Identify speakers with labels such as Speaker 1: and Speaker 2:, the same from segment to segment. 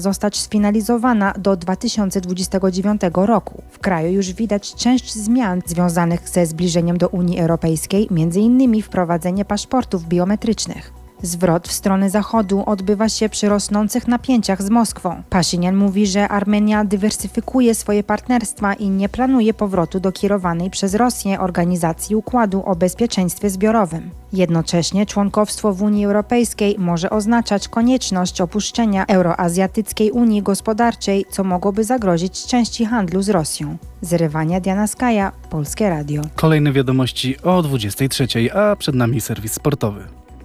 Speaker 1: zostać sfinalizowana do 2029 roku. W kraju już widać część zmian związanych ze zbliżeniem do Unii Europejskiej, m.in. wprowadzenie paszportów biometrycznych. Zwrot w stronę zachodu odbywa się przy rosnących napięciach z Moskwą. Paszynian mówi, że Armenia dywersyfikuje swoje partnerstwa i nie planuje powrotu do kierowanej przez Rosję organizacji układu o bezpieczeństwie zbiorowym. Jednocześnie członkostwo w Unii Europejskiej może oznaczać konieczność opuszczenia Euroazjatyckiej Unii Gospodarczej, co mogłoby zagrozić części handlu z Rosją. Z Rywania Diana Skaja, Polskie Radio.
Speaker 2: Kolejne wiadomości o 23:00, a przed nami serwis sportowy.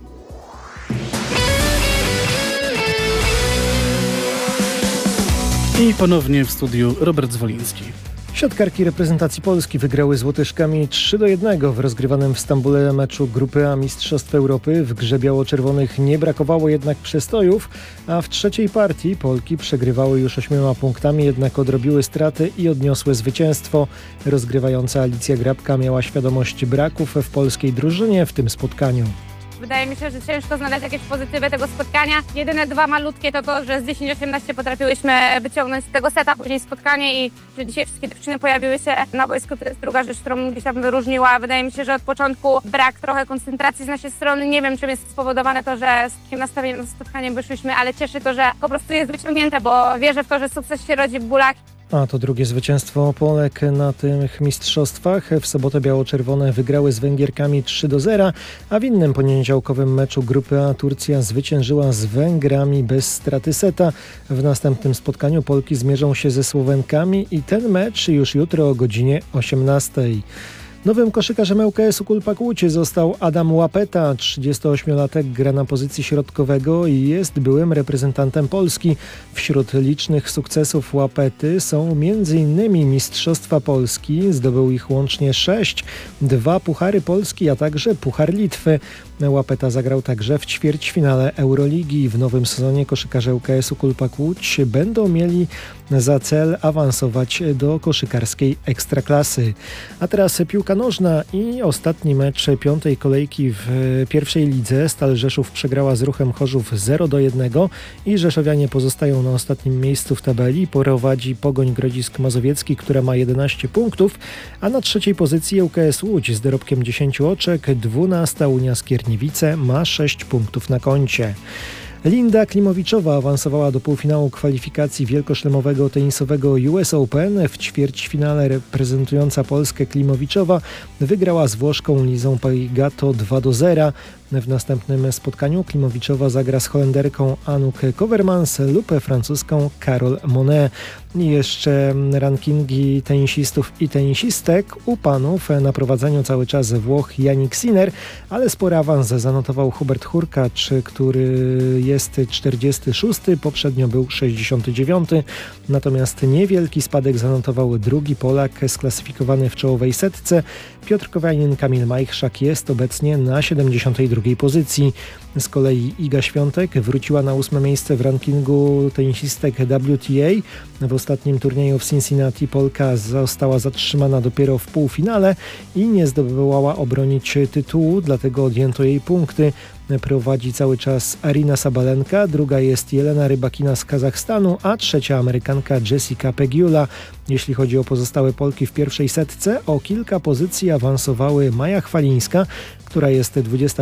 Speaker 2: I ponownie w studiu Robert Zwoliński.
Speaker 3: Siatkarki reprezentacji Polski wygrały z Łotyszkami 3-1 w rozgrywanym w Stambule meczu Grupy A Mistrzostw Europy. W grze biało-czerwonych nie brakowało jednak przestojów, a w trzeciej partii Polki przegrywały już 8 punktami, jednak odrobiły straty i odniosły zwycięstwo. Rozgrywająca Alicja Grabka miała świadomość braków w polskiej drużynie w tym spotkaniu.
Speaker 4: Wydaje mi się, że ciężko znaleźć jakieś pozytywy tego spotkania. Jedyne dwa malutkie to, że z 10-18 potrafiłyśmy wyciągnąć z tego seta później spotkanie i że dzisiaj wszystkie dziewczyny pojawiły się na boisku. To jest druga rzecz, którą gdzieś tam wyróżniła. Wydaje mi się, że od początku brak trochę koncentracji z naszej strony. Nie wiem, czym jest spowodowane to, że z takim nastawieniem na spotkanie wyszliśmy, ale cieszy to, że po prostu jest wyciągnięte, bo wierzę w to, że sukces się rodzi w bólach.
Speaker 3: A to drugie zwycięstwo Polek na tych mistrzostwach. W sobotę biało-czerwone wygrały z Węgierkami 3-0, a w innym poniedziałkowym meczu Grupy A Turcja zwyciężyła z Węgrami bez straty seta. W następnym spotkaniu Polki zmierzą się ze Słowenkami i ten mecz już jutro o godzinie 18:00. Nowym koszykarzem ŁKS-u Kulpak Łódź został Adam Łapeta. 38-latek gra na pozycji środkowego i jest byłym reprezentantem Polski. Wśród licznych sukcesów Łapety są m.in. Mistrzostwa Polski, zdobył ich łącznie 6, 2 Puchary Polski, a także Puchar Litwy. Łapeta zagrał także w ćwierćfinale Euroligi. W nowym sezonie koszykarze ŁKS-u Kulpak Łódź będą mieli za cel awansować do koszykarskiej ekstraklasy. A teraz piłka nożna i ostatni mecz piątej kolejki w pierwszej lidze. Stal Rzeszów przegrała z Ruchem Chorzów 0-1 i rzeszowianie pozostają na ostatnim miejscu w tabeli. Prowadzi Pogoń Grodzisk Mazowiecki, która ma 11 punktów, a na trzeciej pozycji ŁKS Łódź z dorobkiem 10 oczek. 12 Unia Skierniewice ma 6 punktów na koncie. Linda Klimowiczowa awansowała do półfinału kwalifikacji wielkoszlemowego tenisowego US Open. W ćwierćfinale reprezentująca Polskę Klimowiczowa wygrała z Włoszką Lizą Paigato 2-0. W następnym spotkaniu Klimowiczowa zagra z Holenderką Anouk Kovermans lub francuską Carole Monet. I jeszcze rankingi tenisistów i tenisistek. U panów na prowadzeniu cały czas Włoch Jannik Sinner, ale spory awans zanotował Hubert Hurkacz, który jest 46, poprzednio był 69. Natomiast niewielki spadek zanotował drugi Polak sklasyfikowany w czołowej setce. Piotr Kowianin, Kamil Majchrzak jest obecnie na 72 pozycji. Z kolei Iga Świątek wróciła na 8 miejsce w rankingu tenisistek WTA. W ostatnim turnieju w Cincinnati Polka została zatrzymana dopiero w półfinale i nie zdobyła obronić tytułu, dlatego odjęto jej punkty. Prowadzi cały czas Arina Sabalenka, druga jest Jelena Rybakina z Kazachstanu, a trzecia Amerykanka Jessica Pegula. Jeśli chodzi o pozostałe Polki w pierwszej setce, o kilka pozycji awansowały Maja Chwalińska, która jest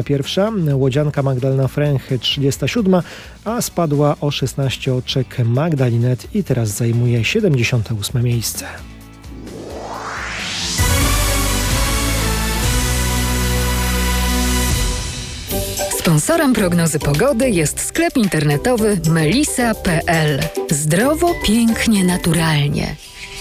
Speaker 3: 21, łodzianka Magdalena Fręch 37, a spadła o 16 oczek Magda Linet i teraz zajmuje 78 miejsce.
Speaker 5: Sponsorem prognozy pogody jest sklep internetowy melisa.pl. Zdrowo, pięknie, naturalnie.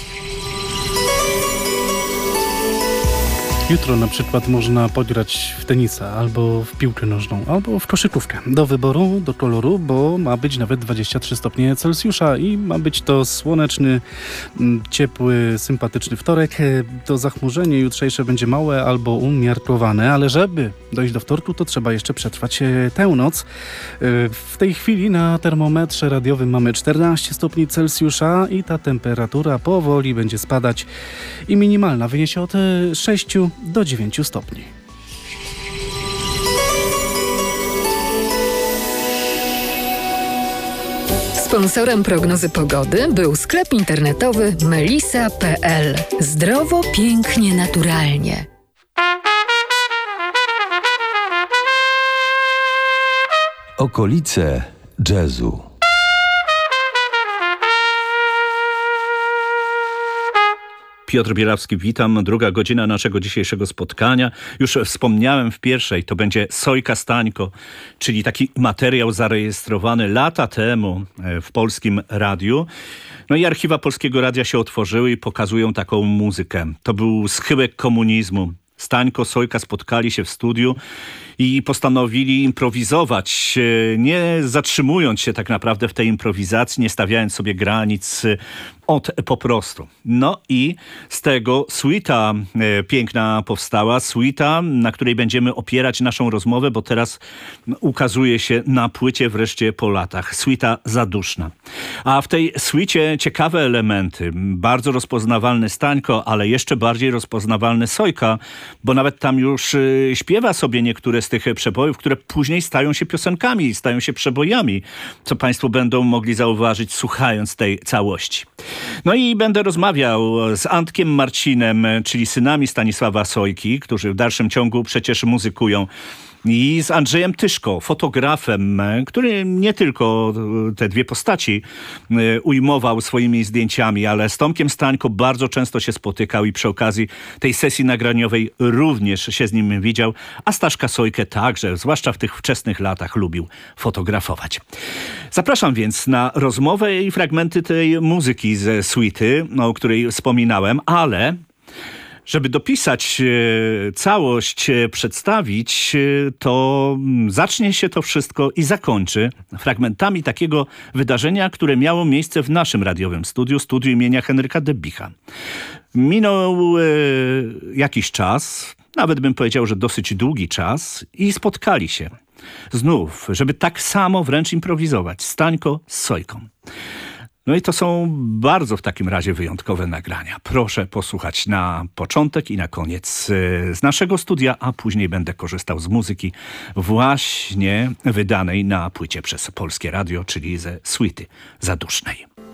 Speaker 2: Jutro na przykład można pograć w tenisa, albo w piłkę nożną, albo w koszykówkę. Do wyboru, do koloru, bo ma być nawet 23 stopnie Celsjusza i ma być to słoneczny, ciepły, sympatyczny wtorek. To zachmurzenie jutrzejsze będzie małe albo umiarkowane, ale żeby dojść do wtorku, to trzeba jeszcze przetrwać tę noc. W tej chwili na termometrze radiowym mamy 14 stopni Celsjusza i ta temperatura powoli będzie spadać i minimalna wyniesie od 6 do 9 stopni.
Speaker 5: Sponsorem prognozy pogody był sklep internetowy melisa.pl. Zdrowo, pięknie, naturalnie.
Speaker 6: Okolice jazzu.
Speaker 7: Piotr Bielawski, witam. Druga godzina naszego dzisiejszego spotkania. Już wspomniałem w pierwszej, to będzie Sojka Stańko, czyli taki materiał zarejestrowany lata temu w Polskim Radiu. No i archiwa Polskiego Radia się otworzyły i pokazują taką muzykę. To był schyłek komunizmu. Stańko, Sojka spotkali się w studiu i postanowili improwizować, nie zatrzymując się tak naprawdę w tej improwizacji, nie stawiając sobie granic po prostu. No i z tego suita piękna powstała, suita, na której będziemy opierać naszą rozmowę, bo teraz ukazuje się na płycie wreszcie po latach. Suita Zaduszna. A w tej suicie ciekawe elementy, bardzo rozpoznawalny Stańko, ale jeszcze bardziej rozpoznawalny Sojka, bo nawet tam już śpiewa sobie niektóre z tych przebojów, które później stają się piosenkami, stają się przebojami, co państwo będą mogli zauważyć, słuchając tej całości. No i będę rozmawiał z Antkiem Marcinem, czyli synami Stanisława Sojki, którzy w dalszym ciągu przecież muzykują. I z Andrzejem Tyszko, fotografem, który nie tylko te dwie postaci ujmował swoimi zdjęciami, ale z Tomkiem Stańko bardzo często się spotykał i przy okazji tej sesji nagraniowej również się z nim widział, a Staszka Sojkę także, zwłaszcza w tych wczesnych latach, lubił fotografować. Zapraszam więc na rozmowę i fragmenty tej muzyki ze suity, o której wspominałem, ale żeby dopisać całość, przedstawić, to zacznie się to wszystko i zakończy fragmentami takiego wydarzenia, które miało miejsce w naszym radiowym studiu imienia Henryka Debicha. Minął jakiś czas, nawet bym powiedział, że dosyć długi czas i spotkali się znów, żeby tak samo wręcz improwizować. Stańko z Sojką. No i to są bardzo w takim razie wyjątkowe nagrania. Proszę posłuchać na początek i na koniec z naszego studia, a później będę korzystał z muzyki właśnie wydanej na płycie przez Polskie Radio, czyli ze suity Zadusznej.